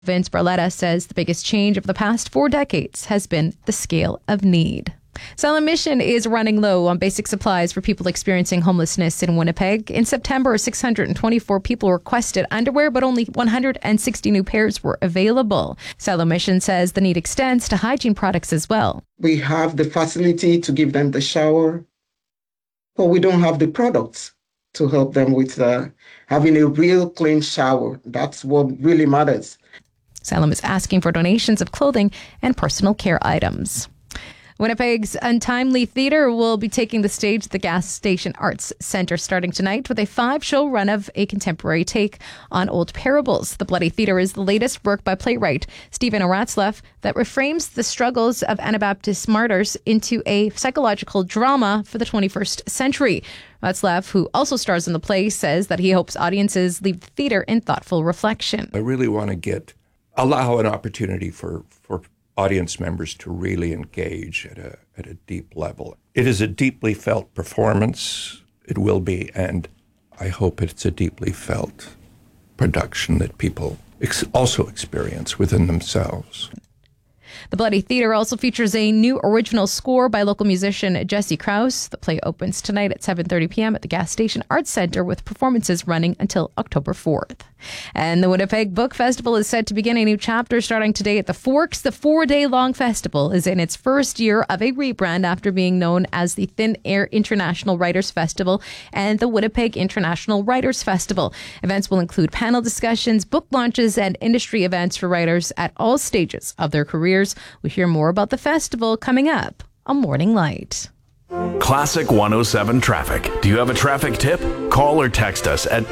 Vince Barletta says the biggest change of the past 4 decades has been the scale of need. Salem Mission is running low on basic supplies for people experiencing homelessness in Winnipeg. In September, 624 people requested underwear, but only 160 new pairs were available. Salem Mission says the need extends to hygiene products as well. We have the facility to give them the shower, but we don't have the products to help them with having a real clean shower. That's what really matters. Salem is asking for donations of clothing and personal care items. Winnipeg's Untimely Theatre will be taking the stage at the Gas Station Arts Centre starting tonight with a 5-show run of a contemporary take on old parables. The Bloody Theatre is the latest work by playwright Stephen Ratzlaff that reframes the struggles of Anabaptist martyrs into a psychological drama for the 21st century. Ratzlaff, who also stars in the play, says that he hopes audiences leave the theatre in thoughtful reflection. I really want to allow an opportunity for audience members to really engage at a deep level. It is a deeply felt performance. It will be, and I hope it's a deeply felt production that people also experience within themselves. The Bloody Theatre also features a new original score by local musician Jesse Krause. The play opens tonight at 7:30 p.m. at the Gas Station Arts Centre with performances running until October 4th. And the Winnipeg Book Festival is set to begin a new chapter starting today at the Forks. The 4-day-long festival is in its first year of a rebrand after being known as the Thin Air International Writers Festival and the Winnipeg International Writers Festival. Events will include panel discussions, book launches, and industry events for writers at all stages of their careers. We'll hear more about the festival coming up on Morning Light. Classic 107 traffic. Do you have a traffic tip? Call or text us at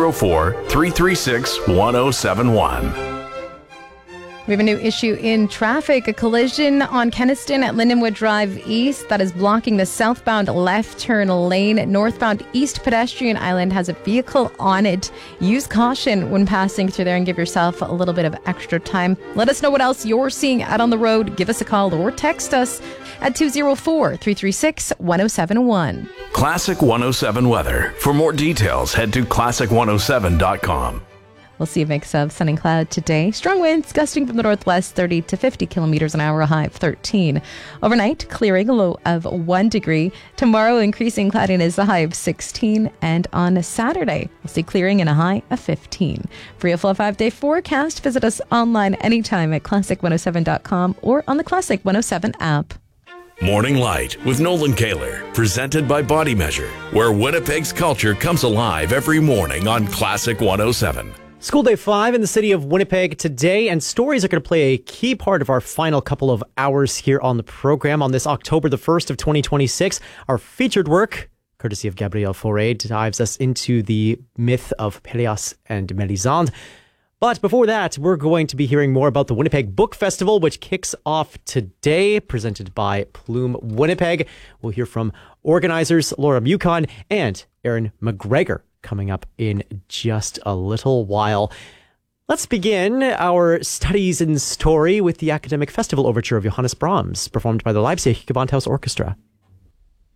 204-336-1071. We have a new issue in traffic. A collision on Kenaston at Lindenwood Drive East that is blocking the southbound left turn lane. Northbound East Pedestrian Island has a vehicle on it. Use caution when passing through there and give yourself a little bit of extra time. Let us know what else you're seeing out on the road. Give us a call or text us at 204-336-1071. Classic 107 weather. For more details, head to classic107.com. We'll see a mix of sun and cloud today. Strong winds gusting from the northwest, 30 to 50 kilometers an hour, a high of 13. Overnight, clearing, a low of 1 degree. Tomorrow, increasing cloudiness, a high of 16. And on Saturday, we'll see clearing and a high of 15. For your full 5-day forecast, visit us online anytime at classic107.com or on the Classic 107 app. Morning Light with Nolan Kaler, presented by Body Measure, where Winnipeg's culture comes alive every morning on Classic 107. School Day 5 in the city of Winnipeg today, and stories are going to play a key part of our final couple of hours here on the program on this October the 1st of 2026. Our featured work, courtesy of Gabrielle Fauré, dives us into the myth of Peleus and Melisande. But before that, we're going to be hearing more about the Winnipeg Book Festival, which kicks off today, presented by Plume Winnipeg. We'll hear from organizers Laura Mucon and Aaron McGregor coming up in just a little while. Let's begin our studies in story with the academic festival overture of Johannes Brahms, performed by the Leipzig Gewandhaus Orchestra.